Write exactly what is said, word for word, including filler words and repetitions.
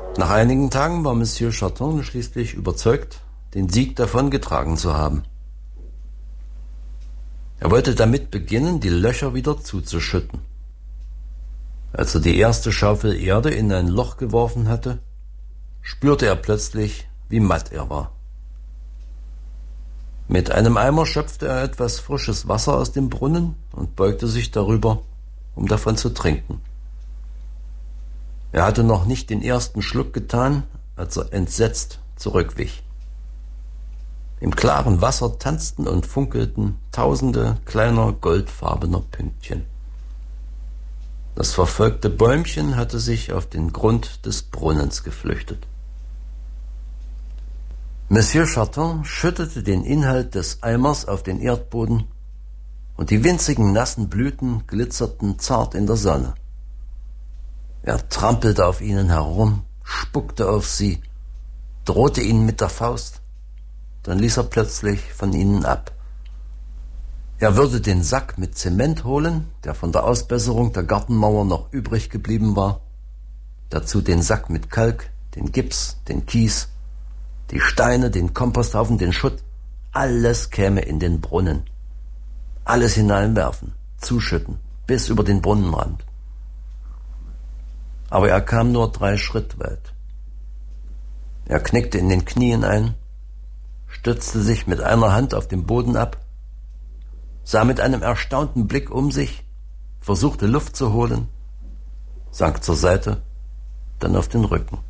Nach einigen Tagen war Monsieur Charton schließlich überzeugt, den Sieg davongetragen zu haben. Er wollte damit beginnen, die Löcher wieder zuzuschütten. Als er die erste Schaufel Erde in ein Loch geworfen hatte, spürte er plötzlich, wie matt er war. Mit einem Eimer schöpfte er etwas frisches Wasser aus dem Brunnen und beugte sich darüber, um davon zu trinken. Er hatte noch nicht den ersten Schluck getan, als er entsetzt zurückwich. Im klaren Wasser tanzten und funkelten tausende kleiner goldfarbener Pünktchen. Das verfolgte Bäumchen hatte sich auf den Grund des Brunnens geflüchtet. Monsieur Charton schüttete den Inhalt des Eimers auf den Erdboden und die winzigen nassen Blüten glitzerten zart in der Sonne. Er trampelte auf ihnen herum, spuckte auf sie, drohte ihnen mit der Faust, dann ließ er plötzlich von ihnen ab. Er würde den Sack mit Zement holen, der von der Ausbesserung der Gartenmauer noch übrig geblieben war, dazu den Sack mit Kalk, den Gips, den Kies, die Steine, den Komposthaufen, den Schutt, alles käme in den Brunnen. Alles hineinwerfen, zuschütten, bis über den Brunnenrand. Aber er kam nur drei Schritt weit. Er knickte in den Knien ein, stützte sich mit einer Hand auf den Boden ab, sah mit einem erstaunten Blick um sich, versuchte Luft zu holen, sank zur Seite, dann auf den Rücken.